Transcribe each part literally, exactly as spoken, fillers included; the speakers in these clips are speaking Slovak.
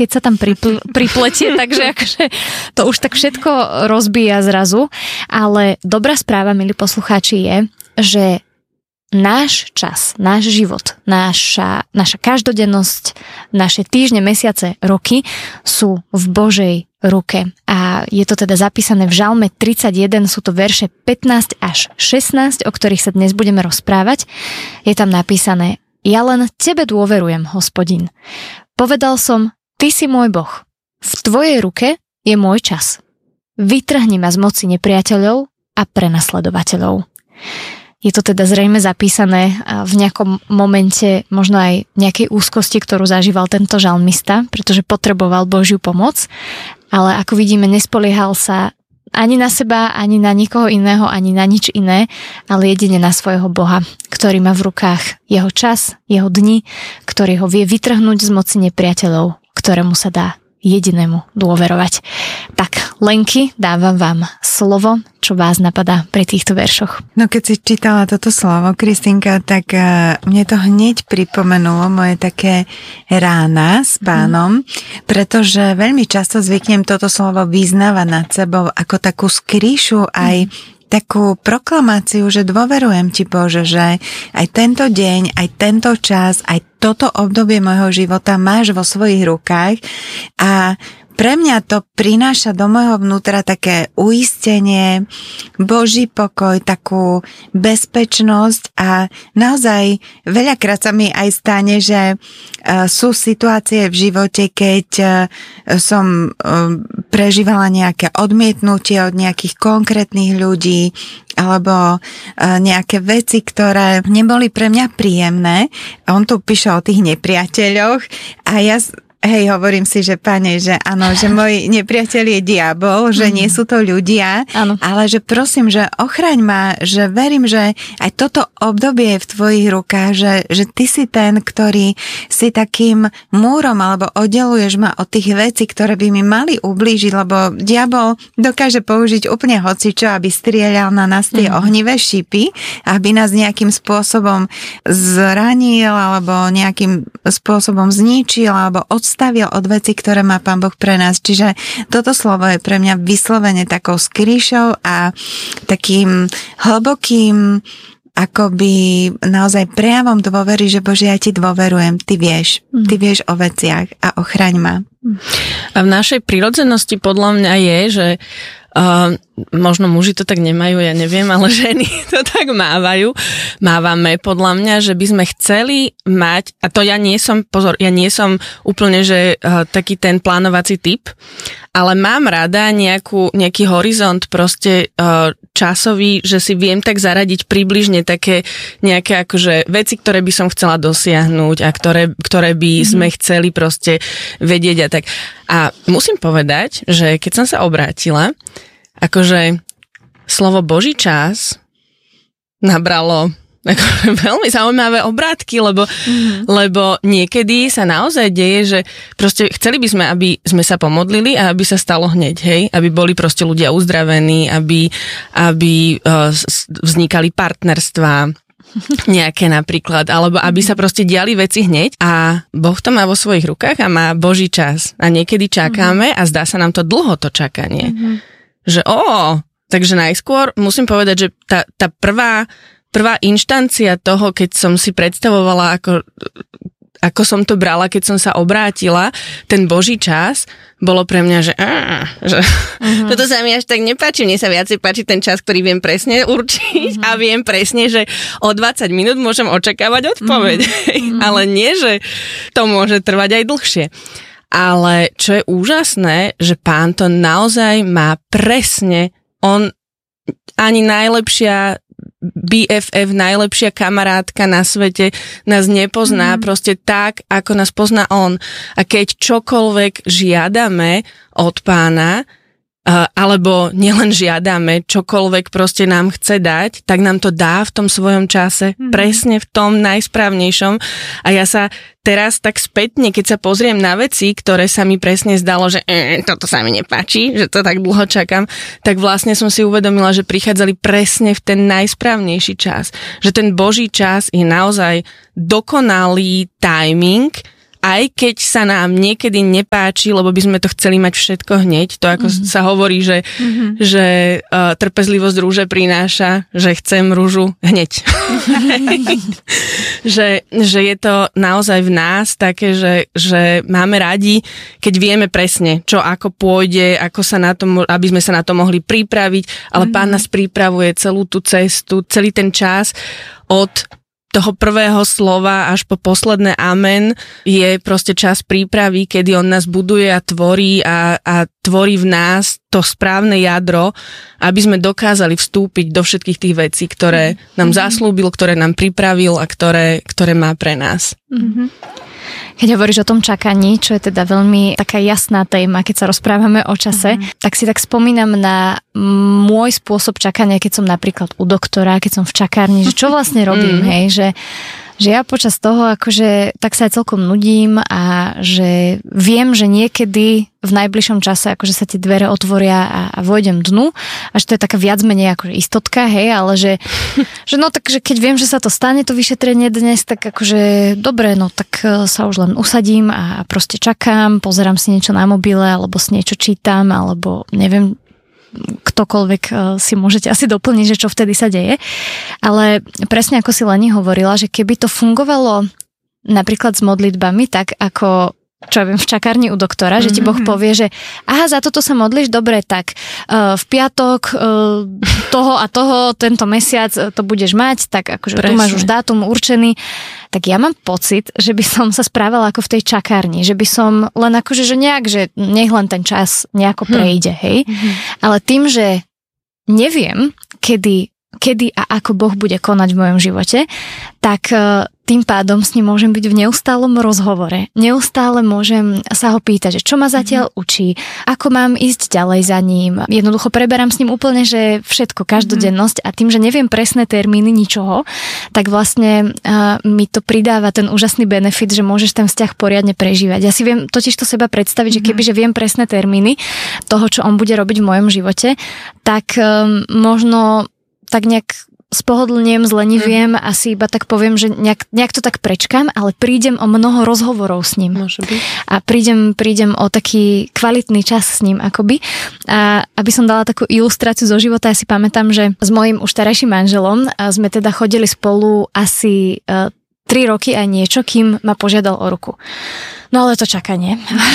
keď sa tam pripl- pripletie, takže akože to už tak všetko rozbíja zrazu. Ale dobrá správa, milí poslucháči, je, že náš čas, náš život, naša, naša každodennosť, naše týždne, mesiace, roky sú v Božej ruke. A je to teda zapísané v Žalme tridsaťjeden, sú to verše pätnásť až šestnásť, o ktorých sa dnes budeme rozprávať. Je tam napísané: Ja len tebe dôverujem, Hospodin. Povedal som, ty si môj Boh. V tvojej ruke je môj čas. Vytrhni ma z moci nepriateľov a prenasledovateľov. Je to teda zrejme zapísané v nejakom momente, možno aj nejakej úzkosti, ktorú zažíval tento žalmista, pretože potreboval Božiu pomoc, ale ako vidíme, nespoliehal sa ani na seba, ani na nikoho iného, ani na nič iné, ale jedine na svojho Boha, ktorý má v rukách jeho čas, jeho dni, ktorý ho vie vytrhnúť z moci nepriateľov, ktorému sa dá jedinému dôverovať. Tak, Lenky, dávam vám slovo, čo vás napadá pri týchto veršoch. No keď si čítala toto slovo, Kristinka, tak uh, mne to hneď pripomenulo moje také rána s Pánom, hmm. pretože veľmi často zvyknem toto slovo vyznávať nad sebou ako takú skrýšu aj hmm. takú proklamáciu, že dôverujem ti, Bože, že aj tento deň, aj tento čas, aj toto obdobie môjho života máš vo svojich rukách a pre mňa to prináša do môjho vnútra také uistenie, Boží pokoj, takú bezpečnosť a naozaj veľakrát sa mi aj stane, že sú situácie v živote, keď som prežívala nejaké odmietnutie od nejakých konkrétnych ľudí alebo nejaké veci, ktoré neboli pre mňa príjemné. On tu píše o tých nepriateľoch a ja hej, hovorím si, že Pane, že áno, že môj nepriateľ je diabol, že nie sú to ľudia, áno. Ale že prosím, že ochraň ma, že verím, že aj toto obdobie je v tvojich rukách, že, že ty si ten, ktorý si takým múrom alebo oddeluješ ma od tých vecí, ktoré by mi mali ublížiť, lebo diabol dokáže použiť úplne hocičo, aby strieľal na nás tie mm. ohnivé šípy, aby nás nejakým spôsobom zranil alebo nejakým spôsobom zničil alebo odstavil stavil od veci, ktoré má Pán Boh pre nás. Čiže toto slovo je pre mňa vyslovene takou skrýšou a takým hlbokým akoby naozaj prejavom dôvery, že Bože, ja ti dôverujem, ty vieš, mm. ty vieš o veciach a ochraň ma. A v našej prirodzenosti podľa mňa je, že Uh, možno muži to tak nemajú, ja neviem, ale ženy to tak mávajú. Mávame podľa mňa, že by sme chceli mať, a to ja nie som, pozor, ja nie som úplne, že uh, taký ten plánovací typ, ale mám rada nejakú, nejaký horizont proste uh, časový, že si viem tak zaradiť približne také nejaké akože veci, ktoré by som chcela dosiahnuť a ktoré, ktoré by mm-hmm. sme chceli proste vedieť a tak. A musím povedať, že keď som sa obrátila, akože slovo Boží čas nabralo akože veľmi zaujímavé obrátky, lebo, mm-hmm. lebo niekedy sa naozaj deje, že proste chceli by sme, aby sme sa pomodlili a aby sa stalo hneď, hej, aby boli proste ľudia uzdravení, aby, aby uh, vznikali partnerstvá, nejaké napríklad, alebo aby sa proste diali veci hneď a Boh to má vo svojich rukách a má Boží čas a niekedy čakáme a zdá sa nám to dlho to čakanie. Mm-hmm. Že ó, takže najskôr musím povedať, že tá, tá prvá, prvá inštancia toho, keď som si predstavovala, ako, ako som to brala, keď som sa obrátila, ten Boží čas, bolo pre mňa, že, á, že uh-huh. toto sa mi až tak nepáči, mne sa viacej páči ten čas, ktorý viem presne určiť uh-huh. a viem presne, že o dvadsať minút môžem očakávať odpoveď, uh-huh. ale nie, že to môže trvať aj dlhšie. Ale čo je úžasné, že Pán to naozaj má presne, on ani najlepšia bé ef ef, najlepšia kamarátka na svete nás nepozná mm. proste tak, ako nás pozná on. A keď čokoľvek žiadame od Pána, Uh, alebo nielen žiadame, čokoľvek proste nám chce dať, tak nám to dá v tom svojom čase, mm. presne v tom najsprávnejšom. A ja sa teraz tak spätne, keď sa pozriem na veci, ktoré sa mi presne zdalo, že e, toto sa mi nepáči, že to tak dlho čakám, tak vlastne som si uvedomila, že prichádzali presne v ten najsprávnejší čas. Že ten Boží čas je naozaj dokonalý timing aj keď sa nám niekedy nepáči, lebo by sme to chceli mať všetko hneď, to ako mm-hmm. sa hovorí, že, mm-hmm. že uh, trpezlivosť rúže prináša, že chcem rúžu hneď. že, že je to naozaj v nás také, že, že máme radi, keď vieme presne, čo ako pôjde, ako sa na to, aby sme sa na to mohli pripraviť, ale mm-hmm. Pán nás pripravuje celú tú cestu, celý ten čas od toho prvého slova až po posledné amen je proste čas prípravy, kedy on nás buduje a tvorí a, a tvorí v nás to správne jadro, aby sme dokázali vstúpiť do všetkých tých vecí, ktoré nám mm-hmm. zaslúbil, ktoré nám pripravil a ktoré, ktoré má pre nás. Mm-hmm. Keď hovoríš o tom čakaní, čo je teda veľmi taká jasná téma, keď sa rozprávame o čase, mm-hmm. tak si tak spomínam na môj spôsob čakania, keď som napríklad u doktora, keď som v čakárni, že čo vlastne robím, mm-hmm. hej, že že ja počas toho akože tak sa aj celkom nudím a že viem, že niekedy v najbližšom čase akože sa tie dvere otvoria a, a vojdem dnu a že to je taká viac menej akože istotka, hej, ale že, že no takže keď viem, že sa to stane, to vyšetrenie dnes, tak akože dobre, no tak sa už len usadím a proste čakám, pozerám si niečo na mobile alebo si niečo čítam alebo neviem, ktokoľvek si môžete asi doplniť, že čo vtedy sa deje. Ale presne ako si Leni hovorila, že keby to fungovalo napríklad s modlitbami, tak ako čo ja viem, v čakárni u doktora, mm-hmm. že ti Boh povie, že aha, za toto sa modlíš, dobre, tak uh, v piatok uh, toho a toho, tento mesiac uh, to budeš mať, tak akože Presne. Tu máš už dátum určený, tak ja mám pocit, že by som sa správala ako v tej čakárni, že by som len akože, že nejak, že nech len ten čas nejako prejde, hej, mm-hmm. ale tým, že neviem, kedy kedy a ako Boh bude konať v mojom živote, tak tým pádom s ním môžem byť v neustálom rozhovore. Neustále môžem sa ho pýtať, že čo ma zatiaľ učí, ako mám ísť ďalej za ním. Jednoducho preberám s ním úplne, že všetko, každodennosť a tým, že neviem presné termíny ničoho, tak vlastne uh, mi to pridáva ten úžasný benefit, že môžeš ten vzťah poriadne prežívať. Ja si viem totiž to seba predstaviť, mm-hmm. že keby, že viem presné termíny toho, čo on bude robiť v mojom živote, tak um, možno tak nejak spohodlniem, zleniviem, mm. asi iba tak poviem, že nejak, nejak to tak prečkám, ale prídem o mnoho rozhovorov s ním. Môže byť. A prídem, prídem o taký kvalitný čas s ním, akoby. A aby som dala takú ilustráciu zo života, ja si pamätám, že s mojím už terajším manželom sme teda chodili spolu asi uh, tri roky aj niečo, kým ma požiadal o ruku. No ale to čakanie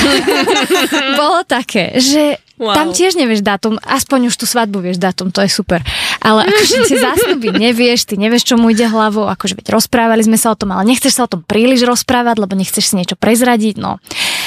bolo také, že wow. Tam tiež nevieš dátum, aspoň už tú svadbu vieš dátum, to je super. Ale akože si zasnúbiť nevieš, ty nevieš, čo mu ide hlavou, akože veď rozprávali sme sa o tom, ale nechceš sa o tom príliš rozprávať, lebo nechceš si niečo prezradiť, no.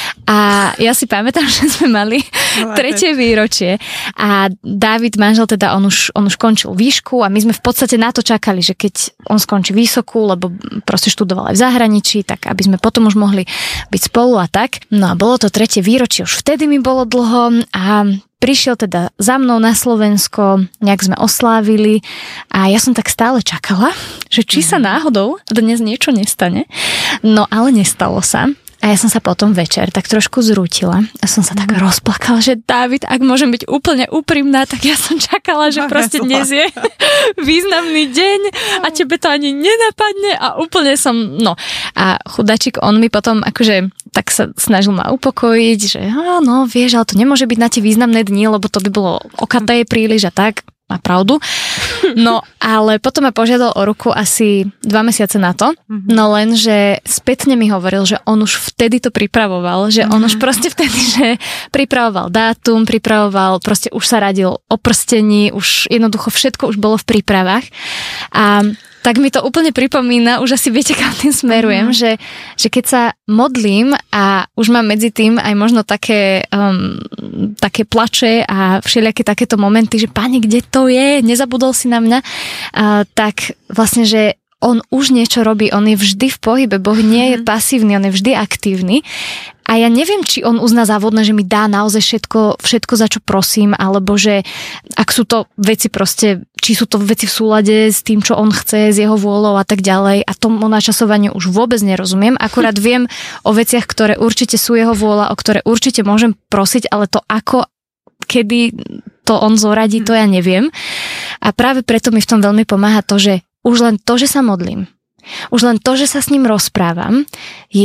A ja si pamätám, že sme mali tretie výročie a Dávid, manžel, teda on už, on už končil výšku a my sme v podstate na to čakali, že keď on skončí vysokú, lebo proste študoval aj v zahraničí, tak aby sme potom už mohli byť spolu a tak. No a bolo to tretie výročie, už vtedy mi bolo dlho a prišiel teda za mnou na Slovensko, nejak sme oslávili a ja som tak stále čakala, že či sa náhodou dnes niečo nestane. No ale nestalo sa. A ja som sa potom večer tak trošku zrútila a som sa tak rozplakala, že Dávid, ak môžem byť úplne úprimná, tak ja som čakala, že proste dnes je významný deň a tebe to ani nenapadne a úplne som, no. A chudačik, on mi potom akože tak sa snažil ma upokojiť, že áno, vieš, ale to nemôže byť na tie významné dni, lebo to by bolo okaté príliš a tak. Má pravdu. No, ale potom ma požiadal o ruku asi dva mesiace na to, mm-hmm. no len, že spätne mi hovoril, že on už vtedy to pripravoval, že mm-hmm. on už proste vtedy, že pripravoval dátum, pripravoval, proste už sa radil o prstení, už jednoducho všetko už bolo v prípravách a tak mi to úplne pripomína, už asi viete, kam tým smerujem, mm. že, že keď sa modlím a už mám medzi tým aj možno také, um, také plače a všelijaké takéto momenty, že Pane, kde to je? Nezabudol si na mňa? Uh, tak vlastne, že on už niečo robí, on je vždy v pohybe, Boh nie je pasívny, on je vždy aktívny. A ja neviem, či on uzná za vhodné, že mi dá naozaj všetko, všetko, za čo prosím, alebo že ak sú to veci proste, či sú to veci v súlade s tým, čo on chce, s jeho vôľou a tak ďalej. A tomu načasovaniu už vôbec nerozumiem. Akurát viem o veciach, ktoré určite sú jeho vôľa, o ktoré určite môžem prosiť, ale to ako, kedy to on zoradí, to ja neviem. A práve preto mi v tom veľmi pomáha to, že už len to, že sa modlím, už len to, že sa s ním rozprávam, je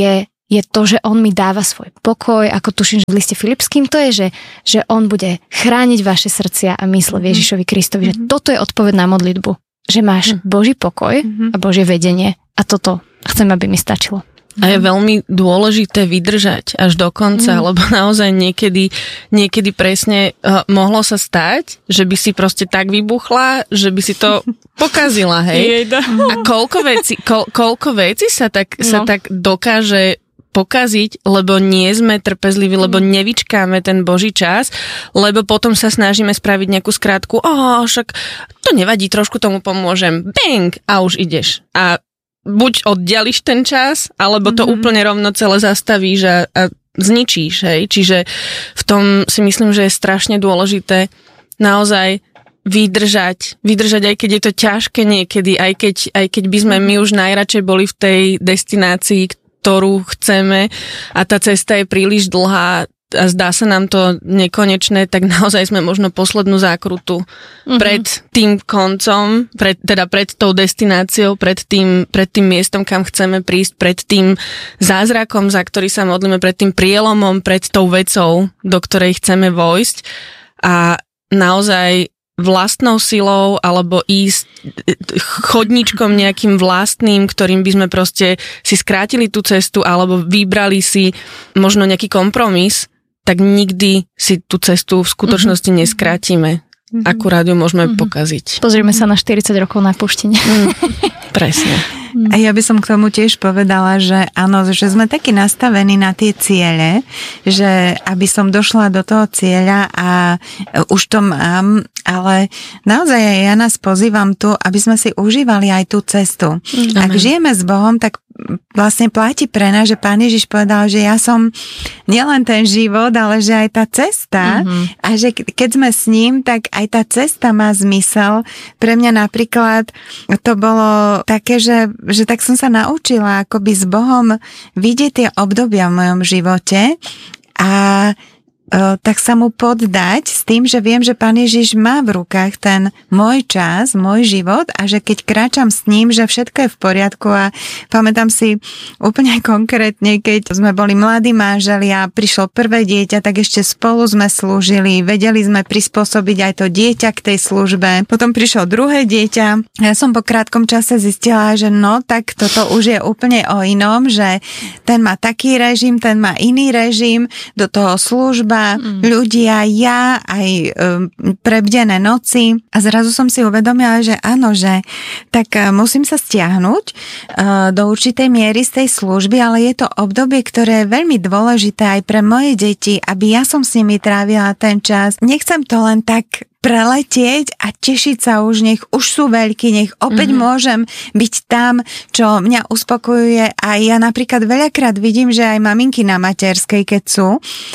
je to, že on mi dáva svoj pokoj, ako tuším, že v liste Filipským to je, že, že on bude chrániť vaše srdcia a mysle v Ježišovi Kristovi, mm-hmm. že toto je odpoveď na modlitbu, že máš mm-hmm. Boží pokoj mm-hmm. a Božie vedenie a toto chcem, aby mi stačilo. A je veľmi dôležité vydržať až do konca, mm. lebo naozaj niekedy, niekedy presne uh, mohlo sa stať, že by si proste tak vybuchla, že by si to pokazila, hej. A koľko veci, ko, koľko veci sa tak, no. sa tak dokáže pokaziť, lebo nie sme trpezliví, lebo nevyčkáme ten Boží čas, lebo potom sa snažíme spraviť nejakú skrátku, oh, však to nevadí, trošku tomu pomôžem, bang, a už ideš. A buď oddiališ ten čas, alebo to mm-hmm. úplne rovno celé zastavíš a, a zničíš, hej. Čiže v tom si myslím, že je strašne dôležité naozaj vydržať, vydržať, aj keď je to ťažké niekedy, aj keď, aj keď by sme my už najradšej boli v tej destinácii, ktorú chceme a tá cesta je príliš dlhá a zdá sa nám to nekonečné, tak naozaj sme možno poslednú zákrutu uh-huh. pred tým koncom, pred, teda pred tou destináciou, pred tým, pred tým miestom, kam chceme prísť, pred tým zázrakom, za ktorý sa modlíme, pred tým prielomom, pred tou vecou, do ktorej chceme vojsť a naozaj vlastnou silou alebo ísť chodníčkom nejakým vlastným, ktorým by sme proste si skrátili tú cestu alebo vybrali si možno nejaký kompromis, tak nikdy si tú cestu v skutočnosti mm-hmm. neskrátime. Mm-hmm. Akurát ju môžeme mm-hmm. pokaziť. Pozrieme sa na štyridsať rokov na púštine. Mm, presne. A ja by som k tomu tiež povedala, že áno, že sme takí nastavení na tie ciele, že aby som došla do toho cieľa a už to mám, ale naozaj ja nás pozývam tu, aby sme si užívali aj tú cestu. Mm. Ak žijeme s Bohom, tak vlastne platí pre nás, že Pán Ježiš povedal, že ja som nielen ten život, ale že aj tá cesta mm-hmm. a že keď sme s ním, tak aj tá cesta má zmysel. Pre mňa napríklad to bolo také, že, že tak som sa naučila akoby s Bohom vidieť tie obdobia v mojom živote a tak sa mu poddať s tým, že viem, že Pán Ježiš má v rukách ten môj čas, môj život a že keď kráčam s ním, že všetko je v poriadku a pamätám si úplne konkrétne, keď sme boli mladí manželia, prišlo prvé dieťa, tak ešte spolu sme slúžili, vedeli sme prispôsobiť aj to dieťa k tej službe. Potom prišlo druhé dieťa. Ja som po krátkom čase zistila, že no, tak toto už je úplne o inom, že ten má taký režim, ten má iný režim, do toho služba, Mm. ľudia, ja, aj um, prebdené noci a zrazu som si uvedomila, že áno, že tak uh, musím sa stiahnuť uh, do určitej miery z tej služby, ale je to obdobie, ktoré je veľmi dôležité aj pre moje deti, aby ja som s nimi trávila ten čas. Nechcem to len tak preletieť a tešiť sa už, nech už sú veľkí, nech opäť mm-hmm. môžem byť tam, čo mňa uspokojuje a ja napríklad veľakrát vidím, že aj maminky na materskej, keď sú,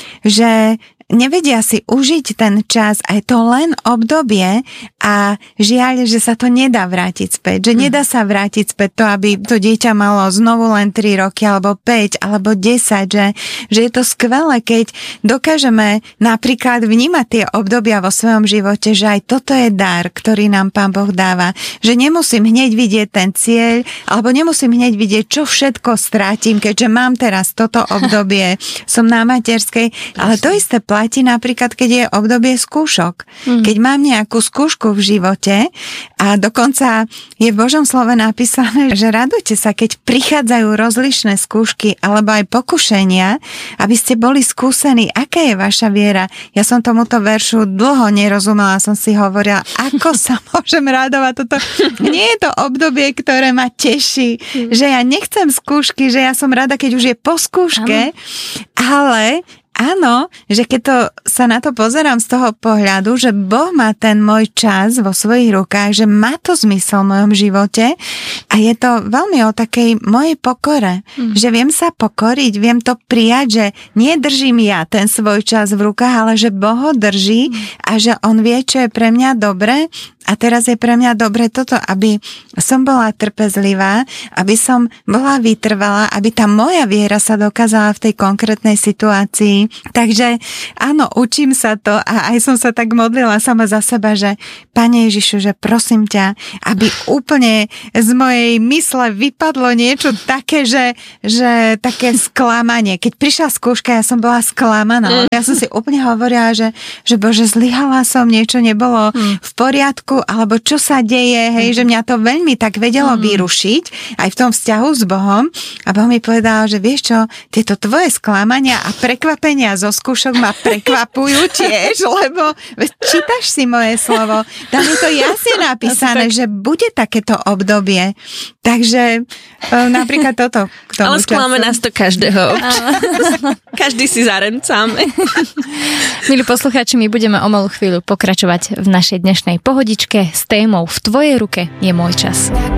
že nevedia si užiť ten čas a je to len obdobie a žiaľ, že sa to nedá vrátiť späť, že nedá sa vrátiť späť to, aby to dieťa malo znovu len tri roky, alebo päť, alebo desať, že, že je to skvelé, keď dokážeme napríklad vnímať tie obdobia vo svojom živote, že aj toto je dar, ktorý nám Pán Boh dáva, že nemusím hneď vidieť ten cieľ, alebo nemusím hneď vidieť, čo všetko strátim, keďže mám teraz toto obdobie, som na materskej, ale to isté platí napríklad, keď je obdobie skúšok. Mm. Keď mám nejakú skúšku v živote a dokonca je v Božom slove napísané, že radujte sa, keď prichádzajú rozličné skúšky alebo aj pokušenia, aby ste boli skúsení, aká je vaša viera. Ja som tomuto veršu dlho nerozumela, som si hovorila, ako sa môžem radovať. Toto nie je to obdobie, ktoré ma teší, mm. že ja nechcem skúšky, že ja som rada, keď už je po skúške, ale áno, že keď to, sa na to pozerám z toho pohľadu, že Boh má ten môj čas vo svojich rukách, že má to zmysel v mojom živote a je to veľmi o takej mojej pokore, mm. že viem sa pokoriť, viem to prijať, že nie držím ja ten svoj čas v rukách, ale že Boh ho drží mm. a že on vie, čo je pre mňa dobre a teraz je pre mňa dobre toto, aby som bola trpezlivá, aby som bola vytrvalá, aby tá moja viera sa dokázala v tej konkrétnej situácii. Takže áno, učím sa to a aj som sa tak modlila sama za seba, že Pane Ježišu, že prosím ťa, aby úplne z mojej mysle vypadlo niečo také, že, že také sklamanie. Keď prišla skúška, ja som bola sklamaná. Ja som si úplne hovorila, že, že Bože, zlyhala som, niečo nebolo v poriadku, alebo čo sa deje, hej, že mňa to veľmi tak vedelo vyrušiť aj v tom vzťahu s Bohom. A Boh mi povedal, že vieš čo, tieto tvoje sklamania a prekvapenia zo skúšok ma prekvapujú tiež, lebo čítaš si moje slovo. Tam je to jasne napísané, že bude takéto obdobie. Takže napríklad toto. K tomu Ale sklame nás to každého. Každý si zarencáme. Milí poslucháči, my budeme o malú chvíľu pokračovať v našej dnešnej pohodičke s témou V tvojej ruke je môj čas.